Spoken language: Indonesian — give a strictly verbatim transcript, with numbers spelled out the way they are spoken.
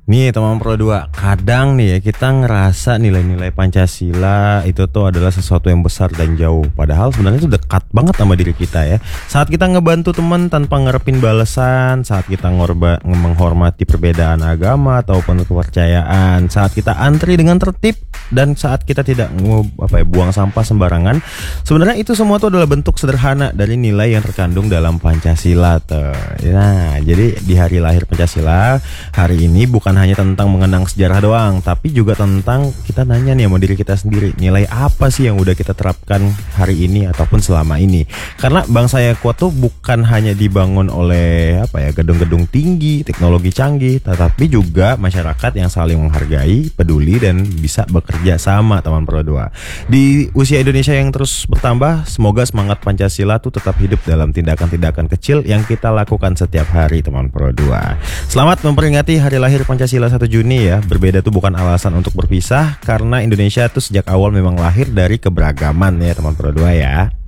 Nih teman Pro dua, kadang nih ya kita ngerasa nilai-nilai Pancasila itu tuh adalah sesuatu yang besar dan jauh. Padahal sebenarnya itu dekat banget sama diri kita ya. Saat kita ngebantu teman tanpa ngarepin balasan, saat kita ngorba, menghormati perbedaan agama ataupun kepercayaan, saat kita antri dengan tertib, dan saat kita tidak nge, apa ya, buang sampah sembarangan. Sebenarnya itu semua tuh adalah bentuk sederhana dari nilai yang terkandung dalam Pancasila tuh. Nah, jadi di hari lahir Pancasila hari ini bukan hanya tentang mengenang sejarah doang, tapi juga tentang kita nanya nih sama diri kita sendiri, nilai apa sih yang udah kita terapkan hari ini ataupun selama ini. Karena bangsa yang kuat tuh bukan hanya dibangun oleh apa ya gedung-gedung tinggi, teknologi canggih, tetapi juga masyarakat yang saling menghargai, peduli, dan bisa bekerja sama teman Pro dua. Di usia Indonesia yang terus bertambah, semoga semangat Pancasila tuh tetap hidup dalam tindakan-tindakan kecil yang kita lakukan setiap hari teman Pro dua. Selamat memperingati hari lahir Pancasila satu Juni ya. Berbeda tuh bukan alasan untuk berpisah, karena Indonesia tuh sejak awal memang lahir dari keberagaman ya teman Pro dua ya.